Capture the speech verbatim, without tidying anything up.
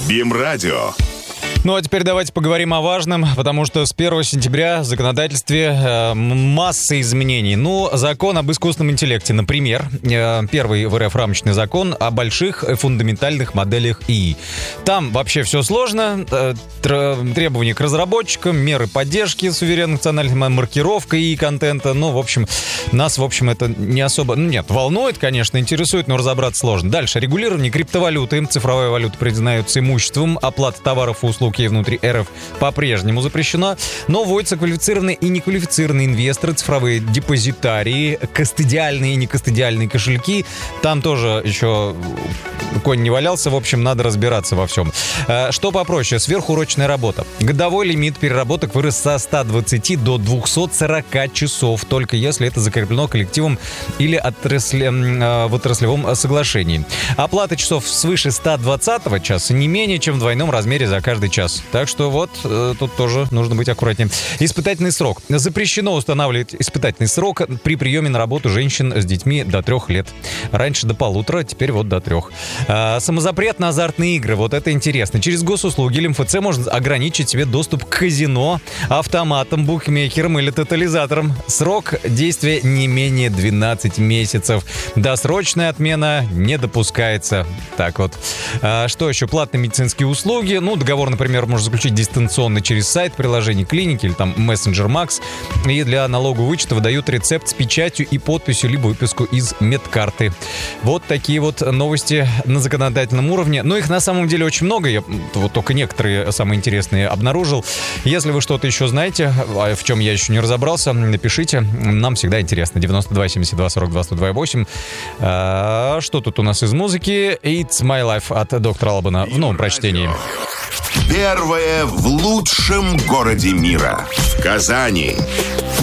БИМ-радио. Ну а теперь давайте поговорим о важном, потому что с первого сентября в законодательстве э, масса изменений. Ну, закон об искусственном интеллекте, например, э, первый в РФ рамочный закон о больших фундаментальных моделях ИИ. Там вообще все сложно, э, требования к разработчикам, меры поддержки суверенных национальных, маркировка ИИ контента. Ну, в общем, нас, в общем, это не особо, ну нет, волнует, конечно, интересует, но разобраться сложно. Дальше, регулирование криптовалюты, цифровая валюта признается имуществом, оплата товаров и услуг ей внутри РФ по-прежнему запрещено, но вводятся квалифицированные и неквалифицированные инвесторы, цифровые депозитарии, кастодиальные и некастодиальные кошельки. Там тоже еще конь не валялся, в общем, надо разбираться во всем. Что попроще? Сверхурочная работа. Годовой лимит переработок вырос со ста двадцати до двухсот сорока часов, только если это закреплено коллективом или отрасли, в отраслевом соглашении. Оплата часов свыше ста двадцатого часа не менее чем в двойном размере за каждый час. Так что вот, э, тут тоже нужно быть аккуратнее. Испытательный срок. Запрещено устанавливать испытательный срок при приеме на работу женщин с детьми до трех лет. Раньше до полутора, теперь вот до трех. А, самозапрет на азартные игры. Вот это интересно. Через госуслуги или МФЦ можно ограничить себе доступ к казино, автоматам, букмекерам или тотализаторам. Срок действия не менее двенадцати месяцев. Досрочная отмена не допускается. Так вот. А, что еще? Платные медицинские услуги. Ну, договор, например, можно заключить дистанционно через сайт, приложение клиники или там мессенджер Макс. И для налогового вычета выдают рецепт с печатью и подписью, либо выписку из медкарты. Вот такие вот новости на законодательном уровне. Но их на самом деле очень много. Я вот только некоторые самые интересные обнаружил. Если вы что-то еще знаете, в чем я еще не разобрался, напишите. Нам всегда интересно. девяносто два семьдесят два сорок два сто два восемь. А, что тут у нас из музыки? It's My Life от доктора Албана в новом прочтении. Первое в лучшем городе мира. В Казани.